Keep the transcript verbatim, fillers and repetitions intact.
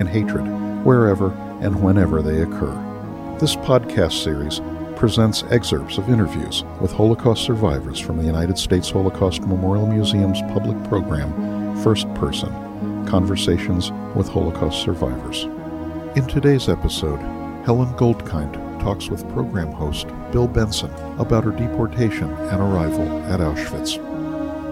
hatred, wherever and whenever they occur. This podcast series presents excerpts of interviews with Holocaust survivors from the United States Holocaust Memorial Museum's public program, First Person, Conversations with Holocaust Survivors. In today's episode, Helen Goldkind talks with program host Bill Benson about her deportation and arrival at Auschwitz.